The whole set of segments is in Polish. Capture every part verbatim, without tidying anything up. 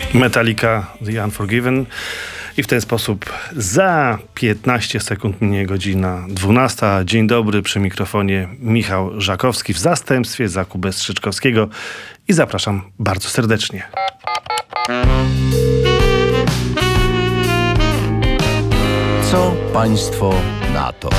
Metallica, The Unforgiven. I w ten sposób za piętnaście sekund minie godzina dwunasta. Dzień dobry, przy mikrofonie Michał Żakowski w zastępstwie za Kubę Strzyczkowskiego i zapraszam bardzo serdecznie. Co państwo na to?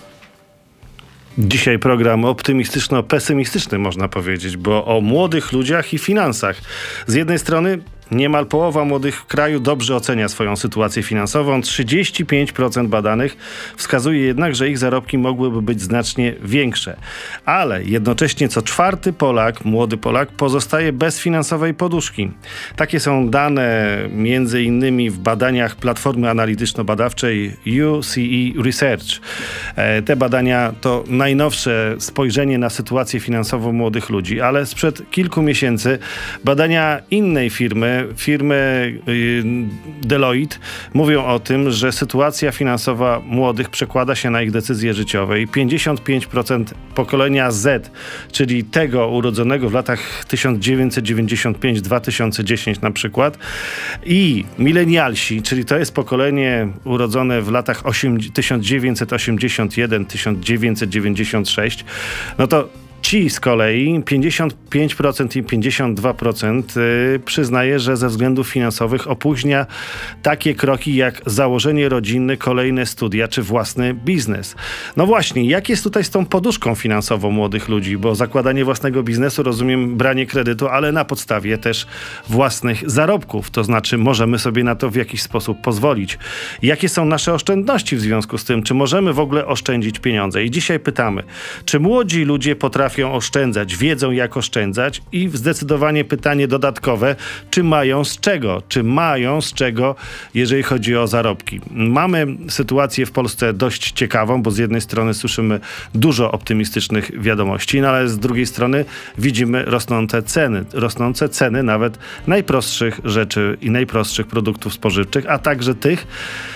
Dzisiaj program optymistyczno-pesymistyczny, można powiedzieć, bo o młodych ludziach i finansach. Z jednej strony niemal połowa młodych w kraju dobrze ocenia swoją sytuację finansową. trzydzieści pięć procent badanych wskazuje jednak, że ich zarobki mogłyby być znacznie większe. Ale jednocześnie co czwarty Polak, młody Polak, pozostaje bez finansowej poduszki. Takie są dane między innymi w badaniach Platformy Analityczno-Badawczej U C E Research. E, te badania to najnowsze spojrzenie na sytuację finansową młodych ludzi, ale sprzed kilku miesięcy badania innej firmy, firmy Deloitte, mówią o tym, że sytuacja finansowa młodych przekłada się na ich decyzje życiowe i pięćdziesiąt pięć procent pokolenia Z, czyli tego urodzonego w latach tysiąc dziewięćset dziewięćdziesiąt pięć do dwa tysiące dziesięć na przykład, i milenialsi, czyli to jest pokolenie urodzone w latach tysiąc dziewięćset osiemdziesiąt jeden do tysiąc dziewięćset dziewięćdziesiąt sześć, no to ci z kolei pięćdziesiąt pięć procent i pięćdziesiąt dwa procent yy, przyznaje, że ze względów finansowych opóźnia takie kroki jak założenie rodziny, kolejne studia czy własny biznes. No właśnie, jak jest tutaj z tą poduszką finansową młodych ludzi? Bo zakładanie własnego biznesu, rozumiem, branie kredytu, ale na podstawie też własnych zarobków. To znaczy możemy sobie na to w jakiś sposób pozwolić. Jakie są nasze oszczędności w związku z tym? Czy możemy w ogóle oszczędzić pieniądze? I dzisiaj pytamy, czy młodzi ludzie potrafią oszczędzać, wiedzą jak oszczędzać? I zdecydowanie pytanie dodatkowe, czy mają z czego? Czy mają z czego, jeżeli chodzi o zarobki? Mamy sytuację w Polsce dość ciekawą, bo z jednej strony słyszymy dużo optymistycznych wiadomości, no ale z drugiej strony widzimy rosnące ceny. Rosnące ceny nawet najprostszych rzeczy i najprostszych produktów spożywczych, a także tych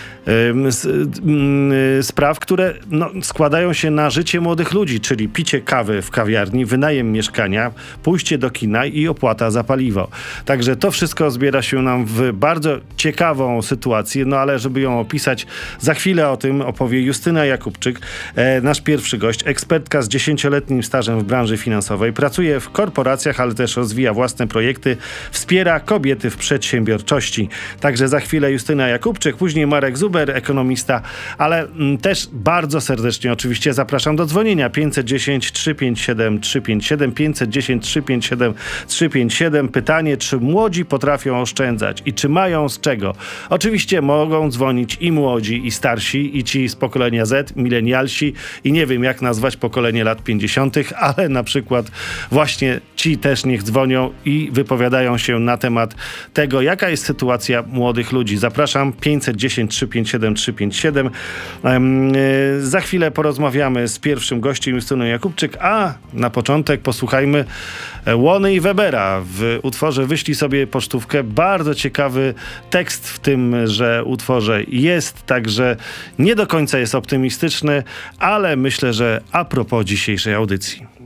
spraw, które no, składają się na życie młodych ludzi, czyli picie kawy w kawiarni, wynajem mieszkania, pójście do kina i opłata za paliwo. Także to wszystko zbiera się nam w bardzo ciekawą sytuację, no ale żeby ją opisać, za chwilę o tym opowie Justyna Jakubczyk, e, nasz pierwszy gość, ekspertka z dziesięcioletnim stażem w branży finansowej, pracuje w korporacjach, ale też rozwija własne projekty, wspiera kobiety w przedsiębiorczości. Także za chwilę Justyna Jakubczyk, później Marek Zuber, ekonomista, ale m, też bardzo serdecznie oczywiście zapraszam do dzwonienia pięćset dziesięć trzysta pięćdziesiąt siedem trzysta pięćdziesiąt siedem, pięćset dziesięć trzysta pięćdziesiąt siedem trzysta pięćdziesiąt siedem. Pytanie, czy młodzi potrafią oszczędzać i czy mają z czego? Oczywiście mogą dzwonić i młodzi, i starsi, i ci z pokolenia Z, milenialsi, i nie wiem jak nazwać pokolenie lat pięćdziesiątych, ale na przykład właśnie ci też niech dzwonią i wypowiadają się na temat tego, jaka jest sytuacja młodych ludzi. Zapraszam, pięćset dziesięć trzysta pięćdziesiąt siedem trzysta pięćdziesiąt siedem. Um, yy, za chwilę porozmawiamy z pierwszym gościem, Justyną Jakubczyk, a na początek posłuchajmy Łony i Webera w utworze Wyślij sobie pocztówkę. Bardzo ciekawy tekst w tymże utworze jest, także nie do końca jest optymistyczny, ale myślę, że a propos dzisiejszej audycji.